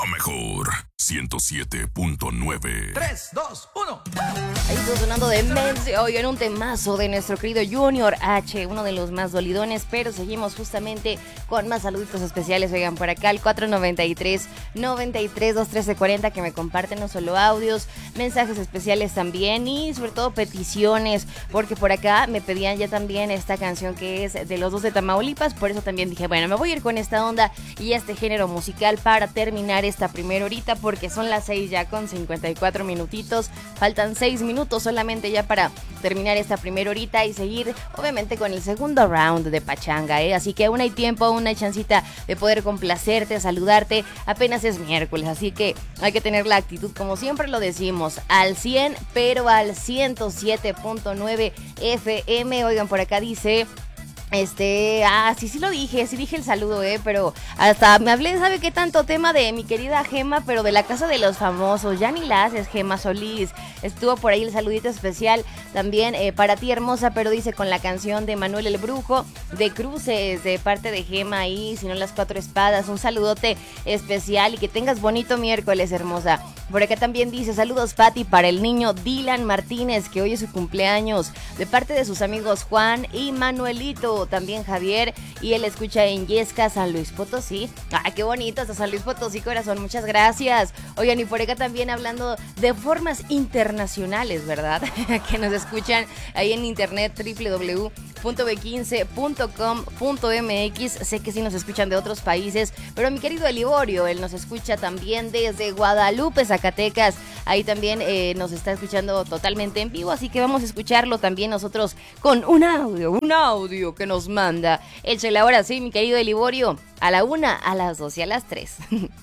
La mejor 107.9. 3, 2, 1. Ahí está sonando de Mense. Oigan, un temazo de nuestro querido Junior H, uno de los más dolidones, pero seguimos justamente con más saluditos especiales. Oigan, por acá el 493-93-213-40, que me comparten no solo audios, mensajes especiales también y sobre todo peticiones, porque por acá me pedían ya también esta canción que es de los dos de Tamaulipas. Por eso también dije, bueno, me voy a ir con esta onda y este género musical para terminar esta primera horita, porque son las 6 ya con 54 minutitos. Faltan 6 minutos solamente ya para terminar esta primera horita y seguir obviamente con el segundo round de pachanga, Así que aún hay tiempo, aún hay chancita de poder complacerte, saludarte. Apenas es miércoles, así que hay que tener la actitud, como siempre lo decimos, al 100, pero al 107.9 FM. Oigan, por acá dice... sí lo dije, sí dije el saludo, pero hasta me hablé, ¿sabe qué tanto tema de mi querida Gema, pero de la casa de los famosos? Ya ni la haces, Gema Solís. Estuvo por ahí el saludito especial también para ti, hermosa, pero dice con la canción de Manuel el Brujo, de Cruces, de parte de Gema ahí, si no las cuatro espadas. Un saludote especial y que tengas bonito miércoles, hermosa. Por acá también dice, saludos Pati para el niño Dylan Martínez, que hoy es su cumpleaños, de parte de sus amigos Juan y Manuelito, también Javier, y él escucha en Yesca, San Luis Potosí. ¡Ay, qué bonito! Hasta San Luis Potosí, corazón, muchas gracias. Oigan, y por acá también hablando de formas internacionales, ¿verdad? Que nos escuchan ahí en internet, www.b15.com.mx. Sé que sí nos escuchan de otros países, pero mi querido Eliborio, él nos escucha también desde Guadalupe, Zacatecas. Ahí también nos está escuchando totalmente en vivo, así que vamos a escucharlo también nosotros con un audio que nos manda. Échale ahora sí, mi querido Eliborio, a la 1, a las 2 y a las 3.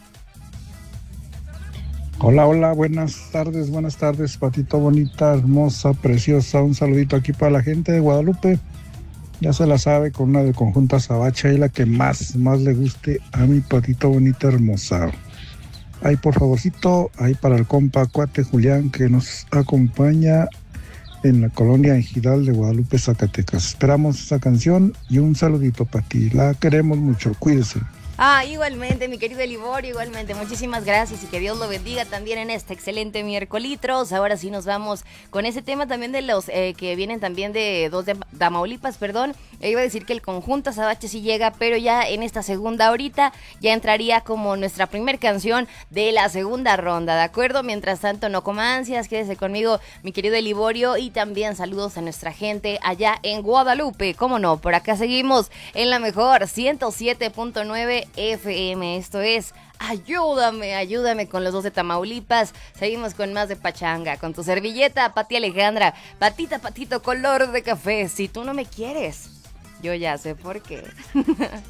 Hola, buenas tardes, Patito bonita, hermosa, preciosa. Un saludito aquí para la gente de Guadalupe. Ya se la sabe, con una de Conjunta Sabacha y la que más le guste a mi Patito bonita, hermosa. Ahí por favorcito, ahí para el compa cuate Julián, que nos acompaña en la colonia Ejidal de Guadalupe, Zacatecas. Esperamos esa canción y un saludito para ti. La queremos mucho, cuídese. Igualmente, mi querido Eliborio, igualmente, muchísimas gracias y que Dios lo bendiga también en este excelente miércolitros. Ahora sí nos vamos con ese tema también de los que vienen también de dos de Tamaulipas, perdón. Iba a decir que el Conjunta Sabache sí llega, pero ya en esta segunda horita ya entraría como nuestra primer canción de la segunda ronda, ¿de acuerdo? Mientras tanto, no coma ansias, quédese conmigo, mi querido Eliborio, y también saludos a nuestra gente allá en Guadalupe, cómo no, por acá seguimos en la mejor 107.9 FM. Esto es Ayúdame con los dos de Tamaulipas. Seguimos con más de pachanga, con tu servilleta, Pati Alejandra. Patito, color de café. Si tú no me quieres, yo ya sé por qué.